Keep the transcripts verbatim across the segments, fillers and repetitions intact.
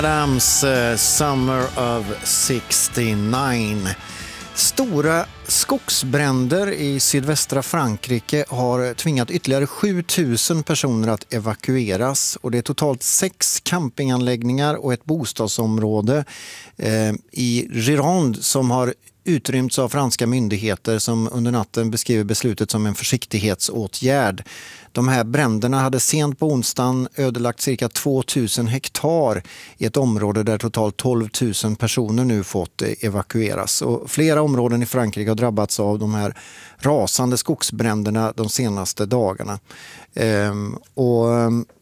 Adams, uh, Summer of sextionio. Stora skogsbränder i sydvästra Frankrike har tvingat ytterligare sjutusen personer att evakueras, och det är totalt sex campinganläggningar och ett bostadsområde eh, i Gironde som har utrymts av franska myndigheter, som under natten beskriver beslutet som en försiktighetsåtgärd. De här bränderna hade sent på onsdagen ödelagt cirka tvåtusen hektar i ett område där totalt tolv tusen personer nu fått evakueras. Och flera områden i Frankrike har drabbats av de här rasande skogsbränderna de senaste dagarna. Ehm, och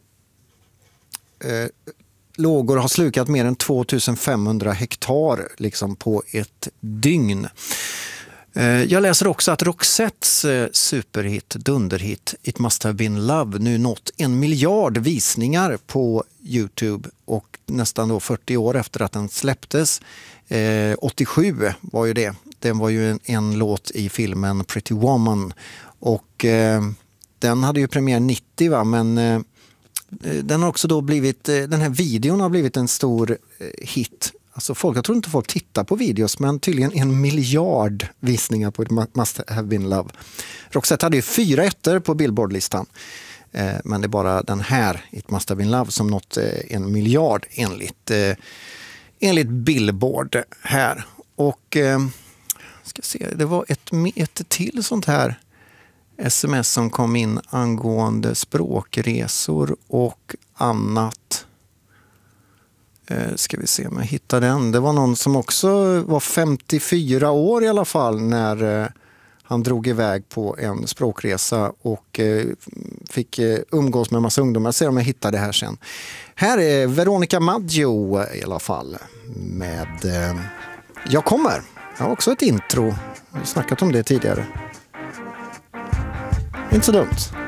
eh, lågor har slukat mer än tvåtusenfemhundra hektar liksom på ett dygn. Jag läser också att Roxettes superhit, dunderhit It Must Have Been Love nu nått en miljard visningar på YouTube, och nästan då fyrtio år efter att den släpptes. Eh, åttiosju var ju det. Den var ju en, en låt i filmen Pretty Woman, och eh, den hade ju premiär nittio, va? Men eh, den har också då blivit, den här videon har blivit en stor hit. Alltså folk, jag tror inte folk tittar på videos, men tydligen en miljard visningar på It Must Have Been Love. Roxette hade ju fyra ettor på Billboard-listan, eh, men det är bara den här, It Must Have Been Love, som nått eh, en miljard enligt, eh, enligt Billboard här. Och eh, ska se, det var ett, ett till sånt här sms som kom in angående språkresor och annat. Eh, ska vi se om jag hittar den. Det var någon som också var femtiofyra år i alla fall när eh, han drog iväg på en språkresa och eh, fick eh, umgås med en massa ungdomar. Jag ser om jag hittar det här sen. Här är Veronica Maggio i alla fall med eh, Jag kommer. Jag har också ett intro. Jag har snackat om det tidigare. Inte så dumt.